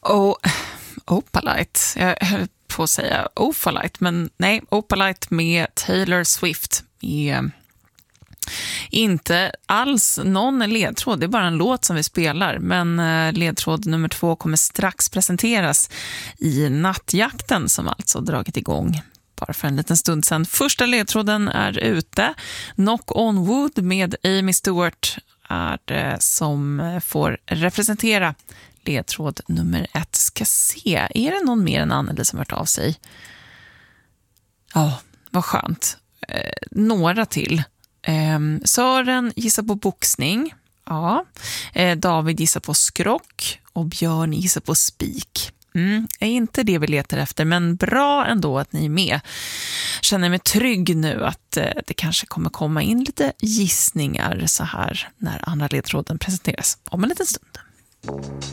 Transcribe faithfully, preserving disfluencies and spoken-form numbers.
Oh, Opalite. Jag höll på att säga Opalite, men nej, Opalite med Taylor Swift är inte alls någon ledtråd. Det är bara en låt som vi spelar, men ledtråd nummer två kommer strax presenteras i Nattjakten som alltså dragit igång bara för en liten stund sedan. Första ledtråden är ute. Knock on Wood med Amy Stewart är det som får representera ledtråd nummer ett. Ska se, är det någon mer än Anneli som varit av sig? Ja, vad skönt. Eh, några till. Eh, Sören gissar på boxning. Ja. Eh, David gissar på skrock och Björn gissar på spik. Mm, är inte det vi letar efter, men bra ändå att ni är med. Känner mig trygg nu att eh, det kanske kommer komma in lite gissningar så här när andra ledtråden presenteras om en liten stund.